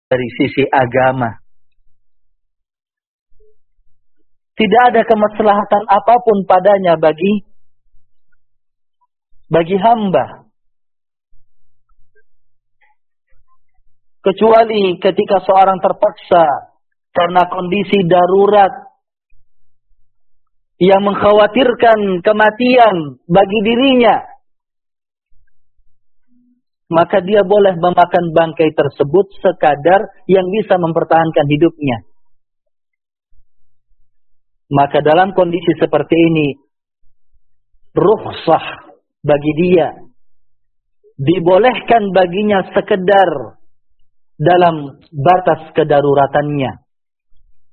dari sisi agama. Tidak ada kemaslahatan apapun padanya bagi hamba. Kecuali ketika seorang terpaksa karena kondisi darurat yang mengkhawatirkan kematian bagi dirinya, maka dia boleh memakan bangkai tersebut sekadar yang bisa mempertahankan hidupnya. Maka dalam kondisi seperti ini, rukhsah bagi dia, dibolehkan baginya sekedar dalam batas kedaruratannya.